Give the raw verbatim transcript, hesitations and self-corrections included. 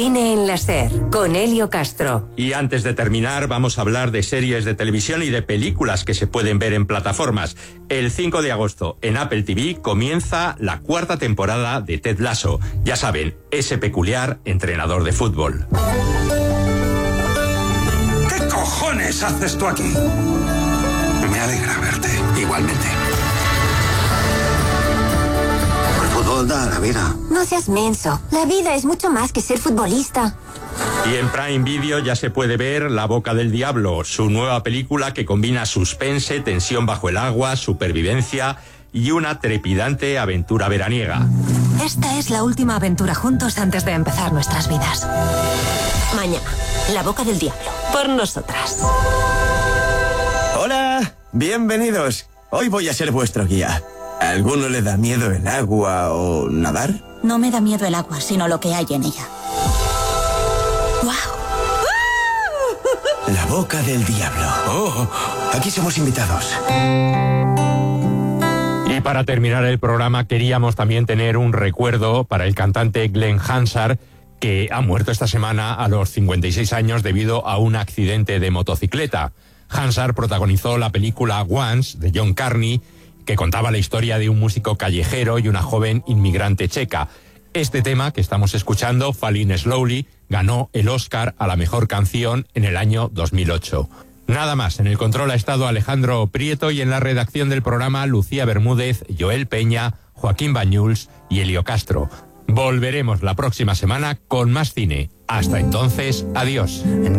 Cine en la SER, con Helio Castro. Y antes de terminar, vamos a hablar de series de televisión y de películas que se pueden ver en plataformas. El cinco de agosto, en Apple T V, comienza la cuarta temporada de Ted Lasso. Ya saben, ese peculiar entrenador de fútbol. ¿Qué cojones haces tú aquí? Me alegra verte, igualmente. El fútbol da la vida. No seas menso. La vida es mucho más que ser futbolista. Y en Prime Video ya se puede ver La Boca del Diablo, su nueva película que combina suspense, tensión bajo el agua, supervivencia y una trepidante aventura veraniega. Esta es la última aventura juntos antes de empezar nuestras vidas. Mañana, La Boca del Diablo. Por nosotras. Hola, bienvenidos. Hoy voy a ser vuestro guía. ¿A alguno le da miedo el agua o nadar? No me da miedo el agua, sino lo que hay en ella. ¡Wow! La Boca del Diablo. Oh, aquí somos invitados. Y para terminar el programa queríamos también tener un recuerdo para el cantante Glenn Hansard, que ha muerto esta semana a los cincuenta y seis años debido a un accidente de motocicleta. Hansard protagonizó la película Once, de John Carney, que contaba la historia de un músico callejero y una joven inmigrante checa. Este tema que estamos escuchando, Falling Slowly, ganó el Oscar a la mejor canción en el año dos mil ocho. Nada más, en el control ha estado Alejandro Prieto y en la redacción del programa Lucía Bermúdez, Joel Peña, Joaquín Bañuls y Helio Castro. Volveremos la próxima semana con más cine. Hasta entonces, adiós.